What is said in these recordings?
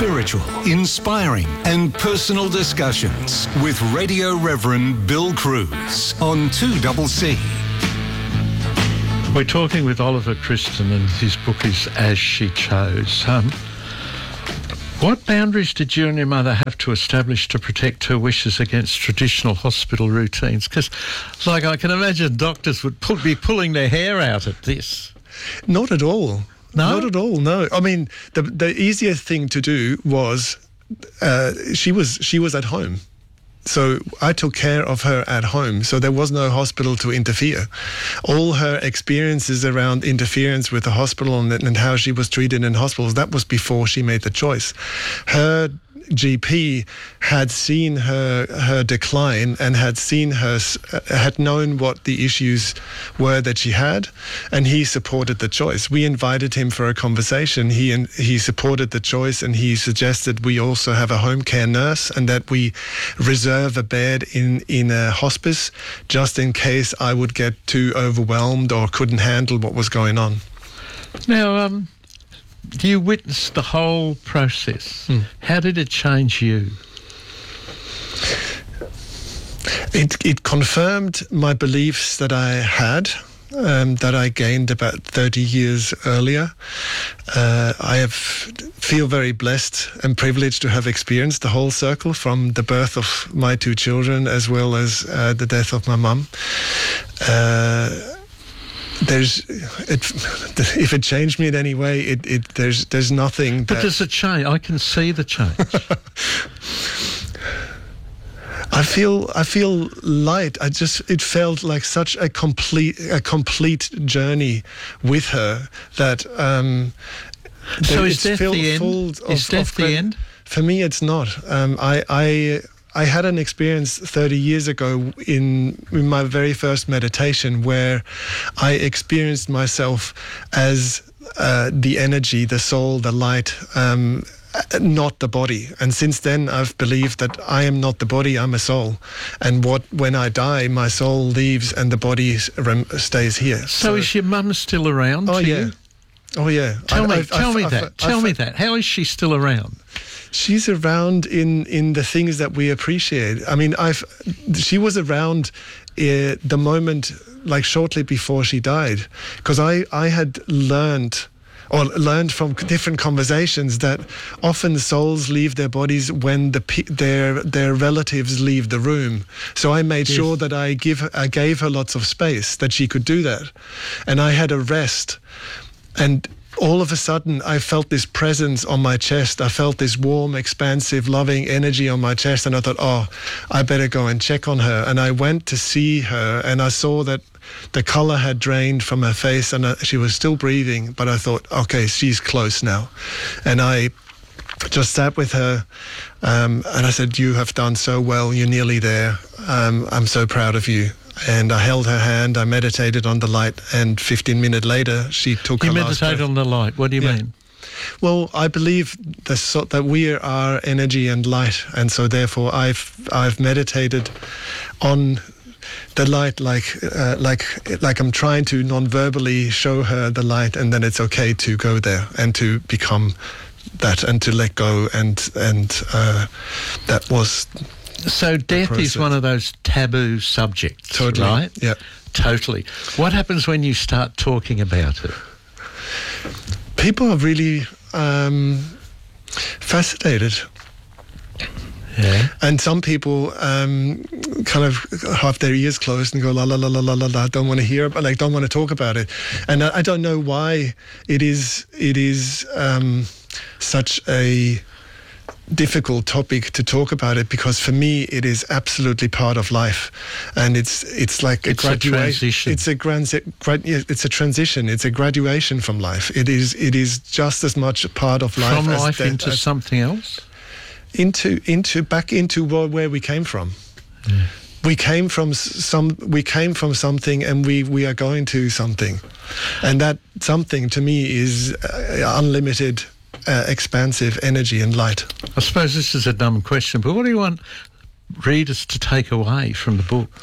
spiritual, inspiring and personal discussions with Radio Reverend Bill Cruz on 2CC. We're talking with Oliver Christen, and his book is As She Chose. What boundaries did you and your mother have to establish to protect her wishes against traditional hospital routines? Because, like, I can imagine doctors would be pulling their hair out at this. Not at all. No? Not at all, no. I mean, the easiest thing to do was she was at home. So I took care of her at home, so there was no hospital to interfere. All her experiences around interference with the hospital and how she was treated in hospitals, that was before she made the choice. Her GP had seen her decline and had known what the issues were that she had, and he supported the choice. We invited him for a conversation. He supported the choice, and he suggested we also have a home care nurse and that we reserve a bed in a hospice just in case I would get too overwhelmed or couldn't handle what was going on. Now, you witnessed the whole process. How did it change you? It confirmed my beliefs that I had, that I gained about 30 years earlier. I feel very blessed and privileged to have experienced the whole circle, from the birth of my two children as well as the death of my mum. If it changed me in any way, there's nothing. But there's a change. I can see the change. I feel light. It felt like such a complete journey with her that. So is death the end? Is death the end? For me, it's not. I had an experience 30 years ago in my very first meditation where I experienced myself as the energy, the soul, the light, not the body. And since then, I've believed that I am not the body, I'm a soul. And when I die, my soul leaves and the body stays here. So is your mum still around? Oh, yeah. Oh, yeah. Tell me that. How is she still around? She's around in the things that we appreciate. I mean, she was around the moment, like shortly before she died, because I had learned from different conversations that often souls leave their bodies when their relatives leave the room. So I made sure that I gave her lots of space that she could do that, and I had a rest. And all of a sudden, I felt this presence on my chest. I felt this warm, expansive, loving energy on my chest. And I thought, I better go and check on her. And I went to see her, and I saw that the color had drained from her face, and she was still breathing. But I thought, okay, she's close now. And I just sat with her, and I said, you have done so well. You're nearly there. I'm so proud of you. And I held her hand, I meditated on the light, and 15 minutes later, she took her last breath. You meditate on the light? What do you mean? Well, I believe that we are energy and light, and so therefore I've meditated on the light like I'm trying to non-verbally show her the light, and then it's okay to go there and to become that and to let go, and that was... So death is one of those taboo subjects, totally, right? Yeah. Totally. What happens when you start talking about it? People are really fascinated. Yeah. And some people kind of have their ears closed and go, la, la, la, la, la, la, la, don't want to hear, don't want to talk about it. And I don't know why it is such a difficult topic to talk about it, because for me it is absolutely part of life, and it's like a graduation. It's a transition. It's a graduation from life. It is just as much a part of life from as life death, into something else, back into where we came from. Yeah. We came from something, and we are going to something, and that something to me is unlimited. Expansive energy and light. I suppose this is a dumb question, but what do you want readers to take away from the book?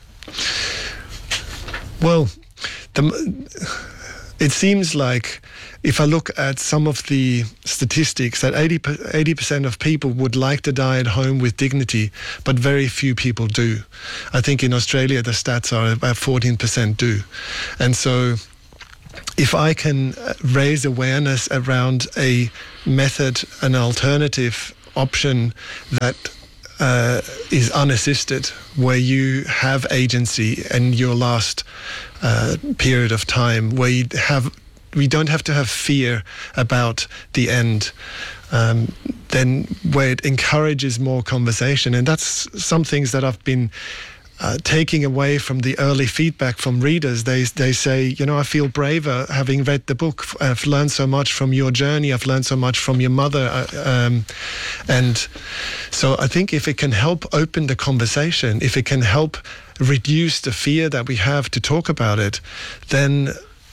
Well, it seems like if I look at some of the statistics, that 80% of people would like to die at home with dignity, but very few people do. I think in Australia the stats are about 14% do. And so if I can raise awareness around a method, an alternative option that is unassisted, where you have agency in your last period of time, where we don't have to have fear about the end, then where it encourages more conversation. And that's some things that I've been taking away from the early feedback from readers. They say, I feel braver having read the book. I've learned so much from your journey. I've learned so much from your mother. And so I think if it can help open the conversation, if it can help reduce the fear that we have to talk about it, then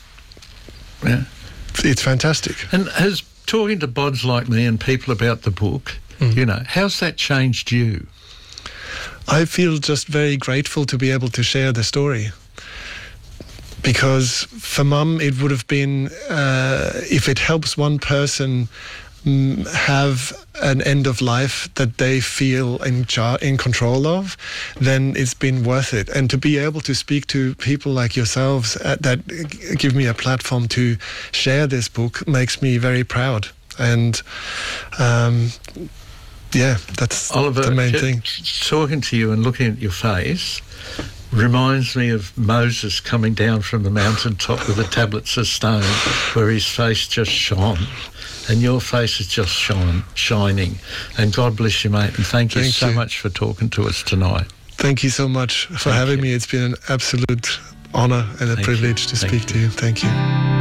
it's fantastic. And as talking to bods like me and people about the book, how's that changed you? I feel just very grateful to be able to share the story, because for Mum it would have been, if it helps one person have an end of life that they feel in control of, then it's been worth it. And to be able to speak to people like yourselves that give me a platform to share this book makes me very proud. And that's Oliver, the main thing. Talking to you and looking at your face reminds me of Moses coming down from the mountaintop with the tablets of stone, where his face just shone, and your face is just shining. And God bless you, mate, and thank you so much for talking to us tonight. Thank you so much for having me. It's been an absolute honour and a privilege to speak to you. Thank you.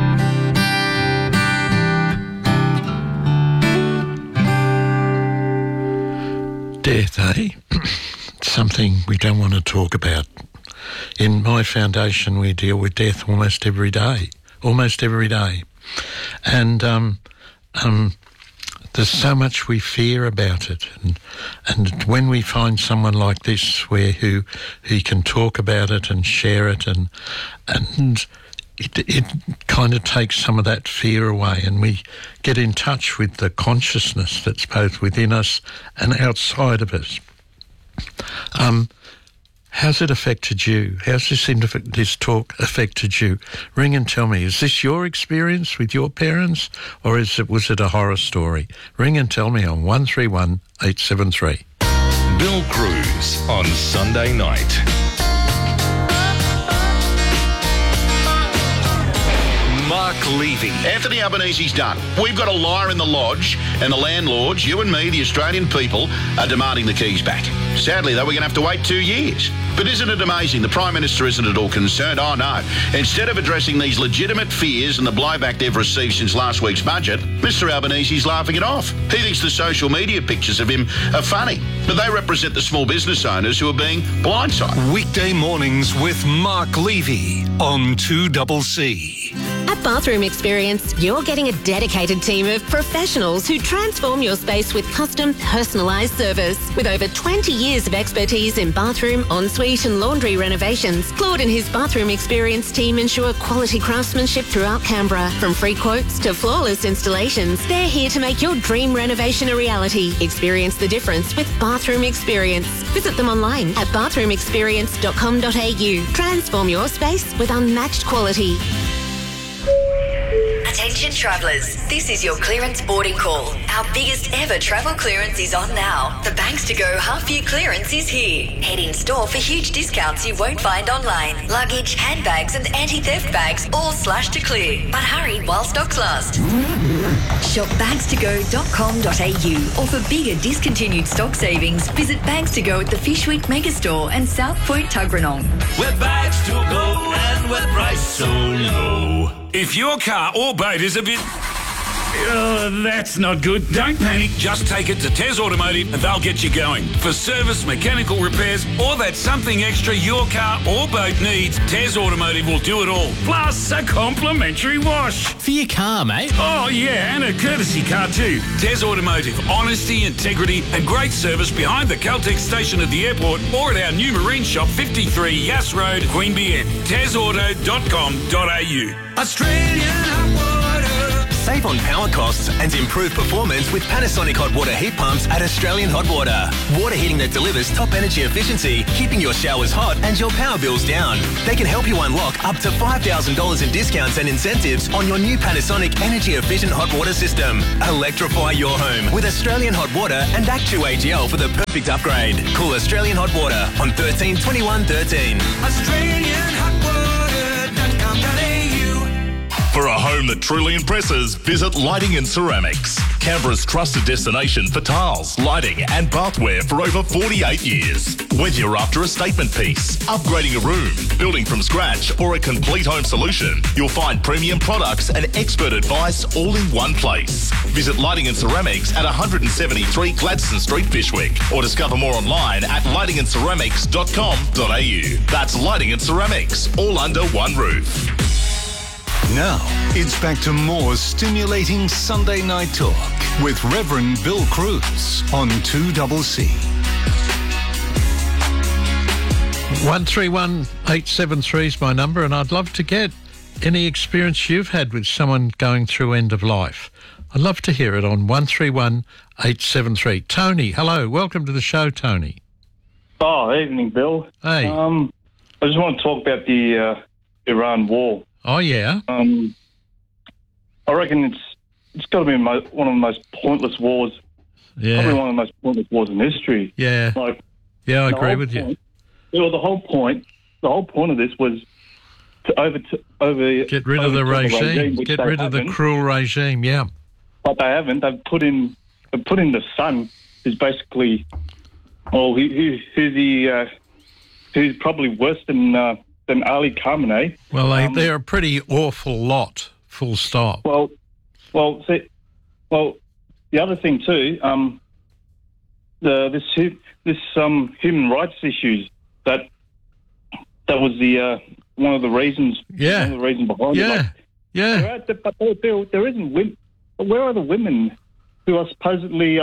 Death, eh? Something we don't want to talk about. In my foundation, we deal with death almost every day. And there's so much we fear about it. And when we find someone like this who can talk about it and share it, and it kind of takes some of that fear away, and we get in touch with the consciousness that's both within us and outside of us. How's it affected you? How's this talk affected you? Ring and tell me, is this your experience with your parents, or was it a horror story? Ring and tell me on 131 873. Bill Cruz on Sunday night. Mark Levy. Anthony Albanese's done. We've got a liar in the lodge, and the landlords, you and me, the Australian people, are demanding the keys back. Sadly, though, we're going to have to wait 2 years. But isn't it amazing? The Prime Minister isn't at all concerned. Oh, no. Instead of addressing these legitimate fears and the blowback they've received since last week's budget, Mr Albanese's laughing it off. He thinks the social media pictures of him are funny, but they represent the small business owners who are being blindsided. Weekday mornings with Mark Levy on 2CC. At Bathroom Experience, you're getting a dedicated team of professionals who transform your space with custom, personalised service. With over 20 years of expertise in bathroom, ensuite and laundry renovations, Claude and his Bathroom Experience team ensure quality craftsmanship throughout Canberra. From free quotes to flawless installations, they're here to make your dream renovation a reality. Experience the difference with Bathroom Experience. Visit them online at bathroomexperience.com.au. Transform your space with unmatched quality. Attention travellers, this is your clearance boarding call. Our biggest ever travel clearance is on now. The Banks to Go half year clearance is here. Head in store for huge discounts you won't find online. Luggage, handbags and anti-theft bags all slashed to clear. But hurry while stocks last. Shop bankstogo.com.au, or for bigger discontinued stock savings, visit Banks to Go at the Fishwick Megastore and South Point Tuggeranong. We're Bags to Go and we're priced so low. If your car or boat is a bit... that's not good. Don't panic. Just take it to Tez Automotive and they'll get you going. For service, mechanical repairs, or that something extra your car or boat needs, Tez Automotive will do it all. Plus a complimentary wash. For your car, mate. Oh, yeah, and a courtesy car too. Tez Automotive. Honesty, integrity and great service behind the Caltex station at the airport or at our new marine shop, 53 Yass Road, Queanbeyan. TezAuto.com.au. Australian hot water, Save on power costs and improve performance with Panasonic hot water heat pumps at Australian Hot Water. Water heating that delivers top energy efficiency, keeping your showers hot and your power bills down. They can help you unlock up to $5,000 in discounts and incentives on your new Panasonic energy efficient hot water system. Electrify your home with Australian Hot Water and Actu-AGL for the perfect upgrade. Call Australian Hot Water on 13 21 13. For a home that truly impresses, visit Lighting and Ceramics. Canberra's trusted destination for tiles, lighting and bathware for over 48 years. Whether you're after a statement piece, upgrading a room, building from scratch or a complete home solution, you'll find premium products and expert advice all in one place. Visit Lighting and Ceramics at 173 Gladstone Street, Fyshwick, or discover more online at lightingandceramics.com.au. That's Lighting and Ceramics, all under one roof. Now, it's back to more stimulating Sunday night talk with Reverend Bill Cruz on 2CC. 131873 is my number, and I'd love to get any experience you've had with someone going through end of life. I'd love to hear it on 131873. Tony, hello. Welcome to the show, Tony. Oh, evening, Bill. Hey. I just want to talk about the Iran war. Oh, yeah? I reckon it's got to be one of the most pointless wars. Yeah. Probably one of the most pointless wars in history. Yeah. I agree with you. Well, the whole point of this was to get rid of the regime. Get rid of the cruel regime, yeah. But they haven't. They've put in the son, who's basically, who's probably worse than Ali Khamenei. Well, they're a pretty awful lot, full stop. The other thing too, this human rights issues that was the one of the reasons. Yeah. One of the reasons behind it. Yeah. But there isn't women. Where are the women who are supposedly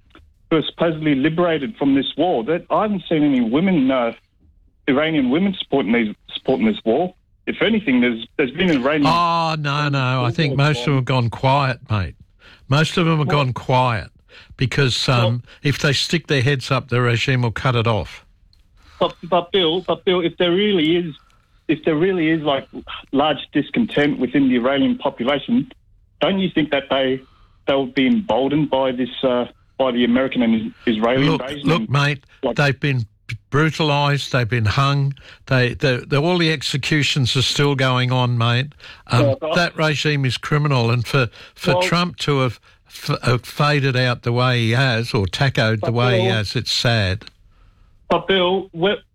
liberated from this war? I haven't seen any women. Iranian women supporting this war. If anything, there's been Iranian... Oh, no. I think most of them have gone quiet, mate. Most of them have gone quiet because if they stick their heads up, the regime will cut it off. But Bill, if there really is like large discontent within the Iranian population, don't you think that they'll be emboldened by this by the American and Israeli invasion? Look, mate, they've been brutalised, they've been hung, all the executions are still going on, mate. That regime is criminal, and for Trump to have faded out the way he has, or tacoed the way he has, it's sad. But Bill,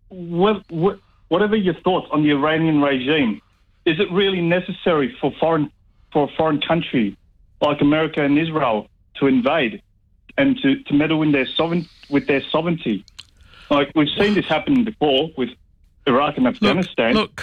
whatever your thoughts on the Iranian regime, is it really necessary for a foreign country like America and Israel to invade and to meddle with their sovereignty? Like, we've seen this happen before with Iraq and Afghanistan. Look,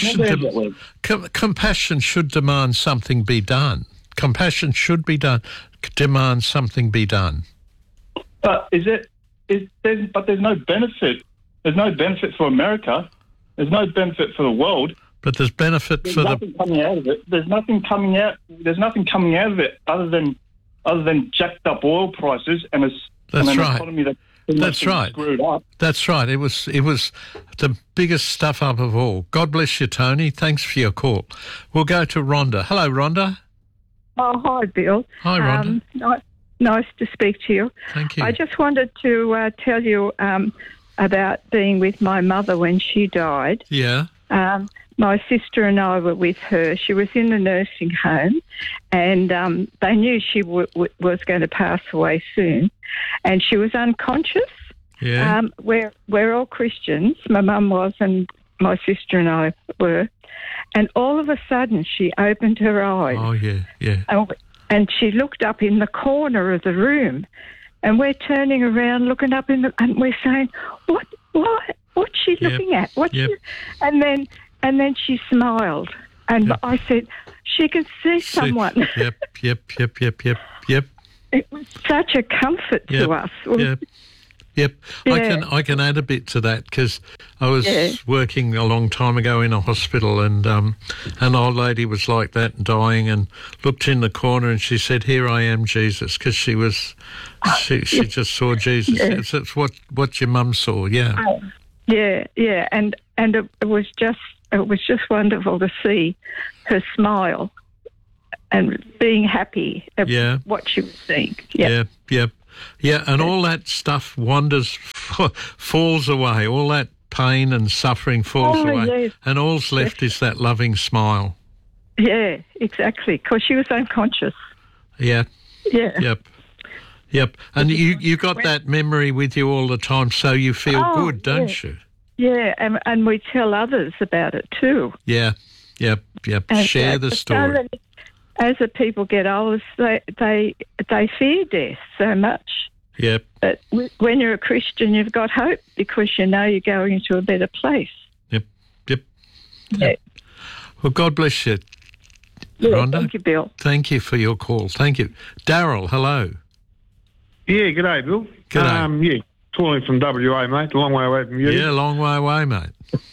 compassion should demand something be done. Compassion should demand something be done. But there's no benefit. There's no benefit for America. There's no benefit for the world. But there's benefit for nothing coming out of it. There's nothing coming out of it other than jacked up oil prices and an economy that's right. Screwed up. That's right. It was the biggest stuff up of all. God bless you, Tony. Thanks for your call. We'll go to Rhonda. Hello, Rhonda. Oh, hi, Bill. Hi, Rhonda. Nice to speak to you. Thank you. I just wanted to tell you about being with my mother when she died. Yeah. My sister and I were with her. She was in the nursing home, and they knew she was going to pass away soon, and she was unconscious. Yeah. We're all Christians. My mum was, and my sister and I were. And all of a sudden, she opened her eyes. Oh, yeah. And she looked up in the corner of the room, and we're turning around, looking up and we're saying, What's she looking at? And then she smiled, and I said, "She can see someone." Yep. It was such a comfort to us. Yep. Yep. Yeah. I can add a bit to that because I was working a long time ago in a hospital, and an old lady was like that, dying, and looked in the corner and she said, "Here I am, Jesus," because she just saw Jesus. Yeah. It's what your mum saw. Yeah. Yeah, and it was just wonderful to see her smile and being happy at what she was seeing. Yeah. Yeah, and all that stuff falls away. All that pain and suffering falls away. Yes. And all's left is that loving smile. Yeah, exactly, because she was unconscious. Yeah. Yeah. Yep. And you got that memory with you all the time, so you feel good, don't you? Yeah, and we tell others about it too. Yeah. Yep. And, share the story. As the people get older, they fear death so much. Yep. But when you're a Christian, you've got hope because you know you're going into a better place. Yep. Yeah. Well, God bless you, Rhonda. Thank you, Bill. Thank you for your call. Thank you. Daryl, hello. Yeah, g'day, Bill. G'day. Calling from WA, mate. A long way away from you. Yeah, long way away, mate.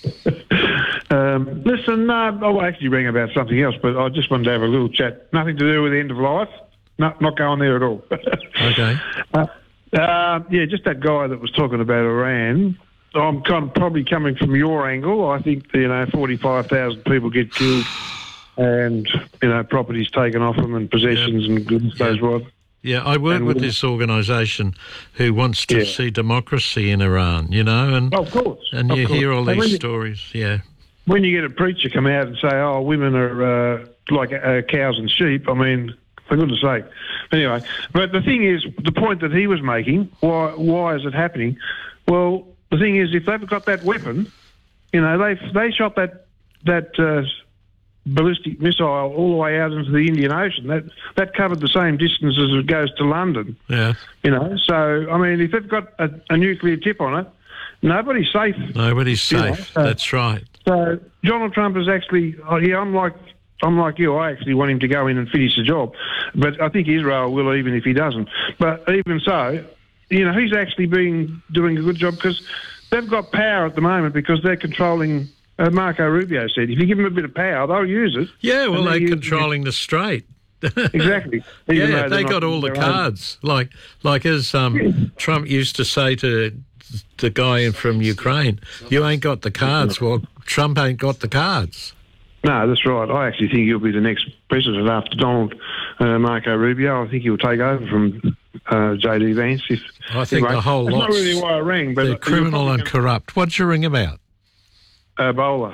Listen, I'll actually ring about something else, but I just wanted to have a little chat. Nothing to do with the end of life. Not going there at all. Okay. Just that guy that was talking about Iran. I'm kind of probably coming from your angle. I think 45,000 people get killed, and properties taken off them, and possessions and goods goes right. Yeah, I work with this organisation who wants to see democracy in Iran, and of course, and you hear all these stories, When you get a preacher come out and say, "Oh, women are like cows and sheep," I mean, for goodness sake. Anyway, but the thing is, the point that he was making, why is it happening? Well, the thing is, if they've got that weapon, they shot that ballistic missile all the way out into the Indian Ocean. That covered the same distance as it goes to London. Yeah. So, I mean, if they've got a nuclear tip on it, nobody's safe. Nobody's safe. That's right. So Donald Trump is actually, I'm like you. I actually want him to go in and finish the job, but I think Israel will, even if he doesn't. But even so, he's actually doing a good job because they've got power at the moment because they're controlling. Marco Rubio said, if you give them a bit of power, they'll use it. Yeah, well, they're controlling the strait. Exactly. Yeah, they got all the cards. Like as Trump used to say to the guy from Ukraine, you ain't got the cards. Well, Trump ain't got the cards. No, that's right. I actually think he'll be the next president after Marco Rubio. I think he'll take over from J.D. Vance. I think the whole lot's not really why I rang, but they're criminal and corrupt. What'd you ring about? Ebola.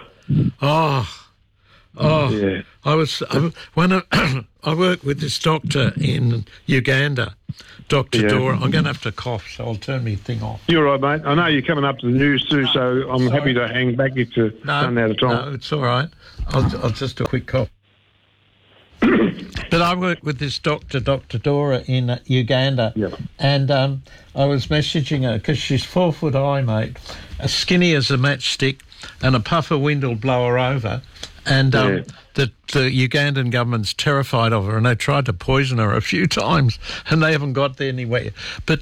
Yeah. I work with this doctor in Uganda, Dr. Dora. I'm going to have to cough, so I'll turn my thing off. You're right, mate. I know you're coming up to the news too, so I'm happy to hang back if you run out of time. No, it's all right. I'll just do a quick cough. But I work with this doctor, Dr. Dora, in Uganda, and I was messaging her because she's 4 foot high, mate, as skinny as a matchstick, and a puff of wind will blow her over. And the Ugandan government's terrified of her, and they tried to poison her a few times, and they haven't got there anywhere. But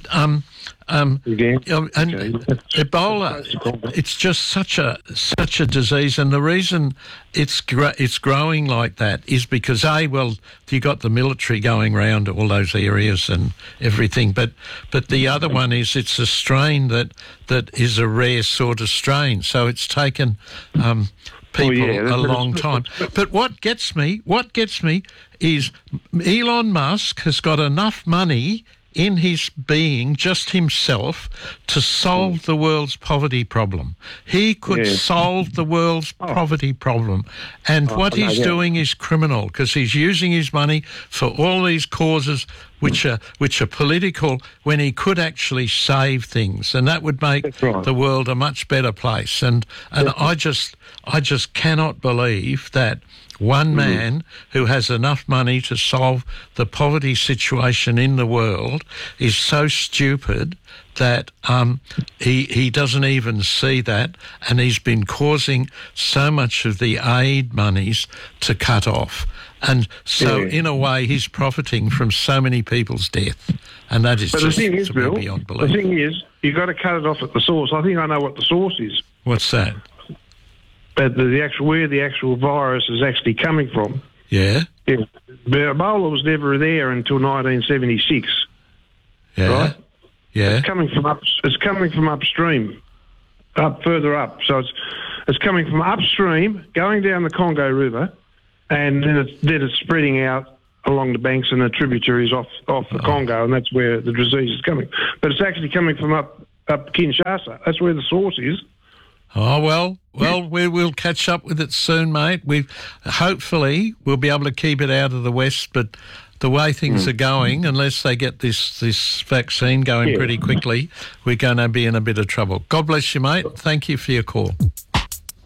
Ebola, it's just such a disease, and the reason it's growing like that is because you got the military going around all those areas and everything, but the other one is it's a strain that is a rare sort of strain, so it's taken people a long time. But what gets me is Elon Musk has got enough money in his being, just himself, to solve the world's poverty problem. He could solve the world's poverty problem. And what he's doing is criminal, because he's using his money for all these causes which are political, when he could actually save things, and that would make the world a much better place. And I just cannot believe that one man who has enough money to solve the poverty situation in the world is so stupid that he doesn't even see that, and he's been causing so much of the aid monies to cut off. And so, in a way, he's profiting from so many people's death. And that is but just the thing is, Bill, beyond belief. the thing is, you've got to cut it off at the source. I think I know what the source is. What's that? But where the actual virus is actually coming from. Yeah? Yeah. But Ebola was never there until 1976. Yeah. Right? Yeah. It's coming from upstream, further up. So it's coming from upstream, going down the Congo River, and then it's spreading out along the banks and the tributaries off the Congo, and that's where the disease is coming. But it's actually coming from up Kinshasa. That's where the source is. Oh, well, we'll catch up with it soon, mate. Hopefully we'll be able to keep it out of the West, but the way things are going, unless they get this vaccine going pretty quickly, we're going to be in a bit of trouble. God bless you, mate. Thank you for your call.